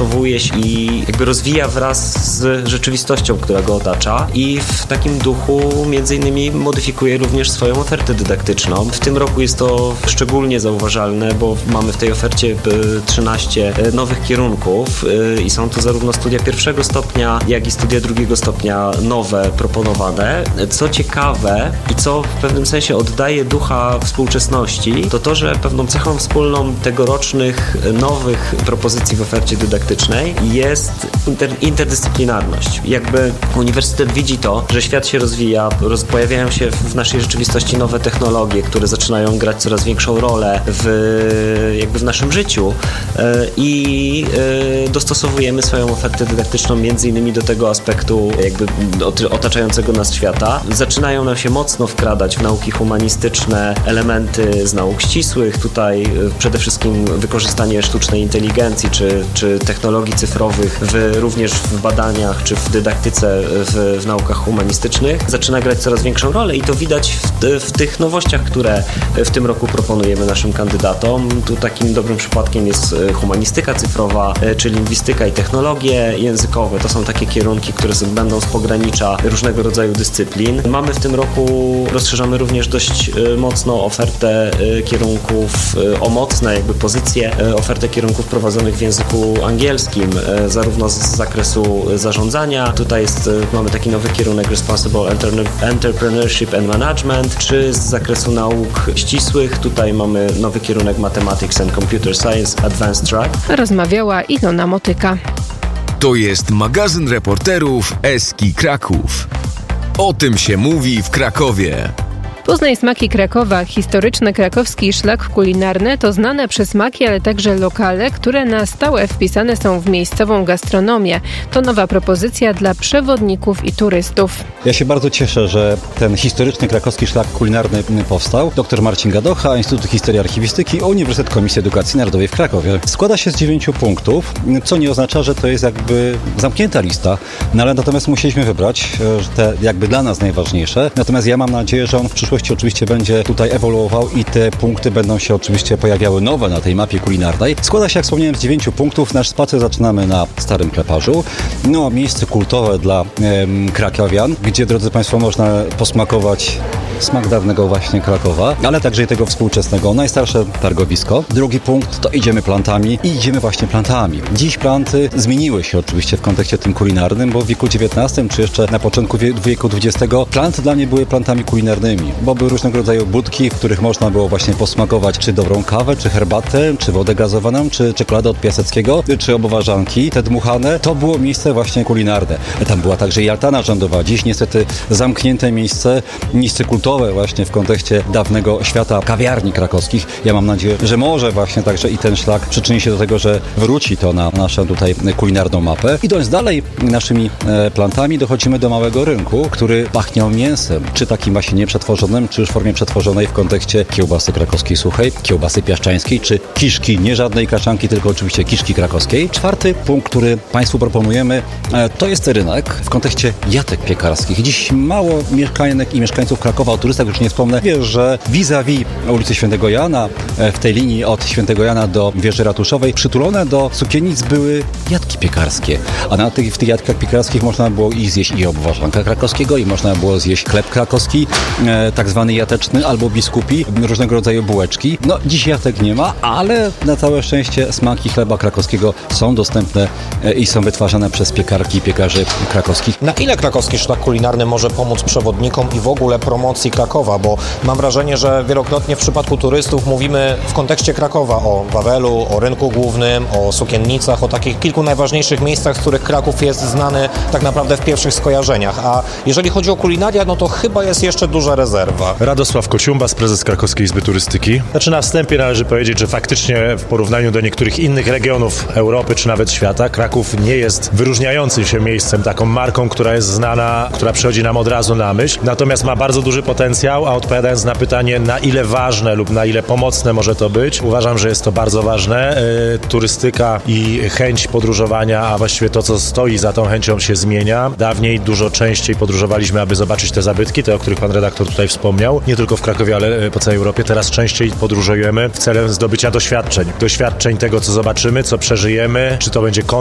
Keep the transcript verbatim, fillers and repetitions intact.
dostosowuje się i jakby rozwija wraz z rzeczywistością, która go otacza i w takim duchu między innymi modyfikuje również swoją ofertę dydaktyczną. W tym roku jest to szczególnie zauważalne, bo mamy w tej ofercie trzynaście nowych kierunków i są to zarówno studia pierwszego stopnia, jak i studia drugiego stopnia nowe, proponowane. Co ciekawe i co w pewnym sensie oddaje ducha współczesności, to to, że pewną cechą wspólną tegorocznych nowych propozycji w ofercie dydaktycznej jest inter, interdyscyplinarność. Jakby uniwersytet widzi to, że świat się rozwija, roz, pojawiają się w naszej rzeczywistości nowe technologie, które zaczynają grać coraz większą rolę w, jakby w naszym życiu i dostosowujemy swoją ofertę dydaktyczną między innymi do tego aspektu jakby otaczającego nas świata. Zaczynają nam się mocno wkradać w nauki humanistyczne elementy z nauk ścisłych. Tutaj przede wszystkim wykorzystanie sztucznej inteligencji czy, czy technologii cyfrowych w, również w badaniach czy w dydaktyce w, w naukach humanistycznych zaczyna grać coraz większą rolę i to widać w, w tych nowościach, które w tym roku proponujemy naszym kandydatom. Tu takim dobrym przypadkiem jest humanistyka cyfrowa czy lingwistyka i technologie językowe. To są takie kierunki, które będą z pogranicza różnego rodzaju dyscyplin. Mamy w tym roku, rozszerzamy również dość mocno ofertę kierunków o mocne jakby pozycje, ofertę kierunków prowadzonych w języku angielskim, zarówno z zakresu zarządzania. Tutaj jest, mamy taki nowy kierunek Responsible Entrepreneurship and Management, czy z zakresu nauk ścisłych. Tutaj mamy nowy kierunek Mathematics and Computer Science Advanced Track. Rozmawiała Ilona Motyka. To jest magazyn reporterów Eski Kraków. O tym się mówi w Krakowie. Poznaj smaki Krakowa. Historyczny krakowski szlak kulinarny to znane przysmaki, ale także lokale, które na stałe wpisane są w miejscową gastronomię. To nowa propozycja dla przewodników i turystów. Ja się bardzo cieszę, że ten historyczny krakowski szlak kulinarny powstał. Doktor Marcin Gadocha, Instytut Historii i Archiwistyki, Uniwersytet Komisji Edukacji Narodowej w Krakowie. Składa się z dziewięciu punktów, co nie oznacza, że to jest jakby zamknięta lista, no ale natomiast musieliśmy wybrać te jakby dla nas najważniejsze. Natomiast ja mam nadzieję, że on w przyszłości oczywiście będzie tutaj ewoluował i te punkty będą się oczywiście pojawiały nowe na tej mapie kulinarnej. Składa się, jak wspomniałem, z dziewięciu punktów. Nasz spacer zaczynamy na Starym Kleparzu. No, miejsce kultowe dla em, krakowian, gdzie, drodzy Państwo, można posmakować smak dawnego właśnie Krakowa, ale także i tego współczesnego. Najstarsze targowisko. Drugi punkt to idziemy plantami i idziemy właśnie plantami. Dziś planty zmieniły się oczywiście w kontekście tym kulinarnym, bo w wieku dziewiętnastym czy jeszcze na początku wie- wieku dwudziestego planty dla mnie były plantami kulinarnymi, bo były różnego rodzaju budki, w których można było właśnie posmakować czy dobrą kawę, czy herbatę, czy wodę gazowaną, czy czekoladę od Piaseckiego, czy obowarzanki, te dmuchane. To było miejsce właśnie kulinarne. Tam była także i altana rządowa. Dziś niestety zamknięte miejsce, miejsce kultowe właśnie w kontekście dawnego świata kawiarni krakowskich. Ja mam nadzieję, że może właśnie także i ten szlak przyczyni się do tego, że wróci to na naszą tutaj kulinarną mapę. Idąc dalej naszymi e, plantami, dochodzimy do małego rynku, który pachniał mięsem, czy takim właśnie nieprzetworzonym, czy już w formie przetworzonej w kontekście kiełbasy krakowskiej suchej, kiełbasy piaszczańskiej, czy kiszki, nie żadnej kaszanki, tylko oczywiście kiszki krakowskiej. Czwarty punkt, który Państwu proponujemy, e, to jest rynek w kontekście jatek piekarskich. Dziś mało mieszkanek i mieszkańców Krakowa, o turystach już nie wspomnę, wie, że vis-a-vis ulicy Świętego Jana, w tej linii od Świętego Jana do wieży ratuszowej, przytulone do sukiennic były jatki piekarskie. A na tych, w tych jatkach piekarskich można było i zjeść i obwarzanka krakowskiego, i można było zjeść chleb krakowski, e, tak zwany jateczny albo biskupi, różnego rodzaju bułeczki. No, dziś jatek nie ma, ale na całe szczęście smaki chleba krakowskiego są dostępne e, i są wytwarzane przez piekarki i piekarzy krakowskich. Na ile krakowski szlak kulinarny może pomóc przewodnikom i w ogóle promocji Krakowa? Bo mam wrażenie, że wielokrotnie w przypadku turystów mówimy w kontekście Krakowa o Wawelu, o rynku głównym, o sukiennicach, o takich kilku najważniejszych miejscach, z których Kraków jest znany tak naprawdę w pierwszych skojarzeniach. A jeżeli chodzi o kulinaria, no to chyba jest jeszcze duża rezerwa. Radosław Kociumbas, prezes Krakowskiej Izby Turystyki. Znaczy na wstępie należy powiedzieć, że faktycznie w porównaniu do niektórych innych regionów Europy czy nawet świata, Kraków nie jest wyróżniającym się miejscem, taką marką, która jest znana, która przychodzi nam od razu na myśl. Natomiast ma bardzo duży potencjał, a odpowiadając na pytanie, na ile ważne lub na ile pomocne może to być, uważam, że jest to bardzo ważne. Yy, turystyka i chęć podróżowania, a właściwie to, co stoi za tą chęcią, się zmienia. Dawniej dużo częściej podróżowaliśmy, aby zobaczyć te zabytki, te, o których pan redaktor tutaj wspomniał. Nie tylko w Krakowie, ale po całej Europie. Teraz częściej podróżujemy w celem zdobycia doświadczeń. Doświadczeń tego, co zobaczymy, co przeżyjemy, czy to będzie